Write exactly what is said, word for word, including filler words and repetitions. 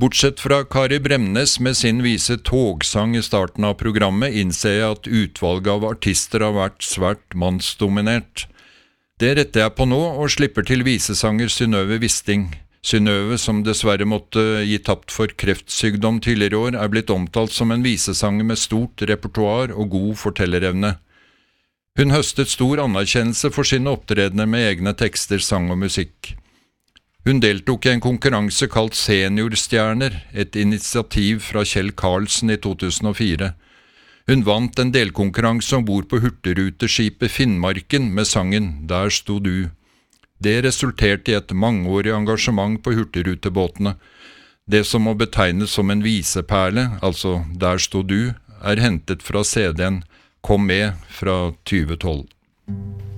Bortsett fra Kari Bremnes med sin vise togsang i starten av programmet, innser jeg at utvalget av artister har vært svært mannsdominert. Det retter jeg på nå, og slipper til visesanger Synnøve Wisting. Synnøve, som dessverre måtte gi tapt for kreftsykdom tidligere i år, er blitt omtalt som en visesanger med stort repertoar og god fortellerevne. Hun høstet stor anerkjennelse for sine opptredener med egne tekster, sang og musikk. Hun deltok i en konkurranse kalt Seniorstjerner, et initiativ fra Kjell Karlsen i to tusen og fire. Hun vant en delkonkurranse om bord på hurtigruteskipet Finnmarken med sangen «Der sto du». Det resulterte i et mangeårig engasjement på hurtigrutebåtene. Det som må betegnes som en viseperle, altså «Der sto du», er hentet fra C D-en «Kom med» fra tjue tolv.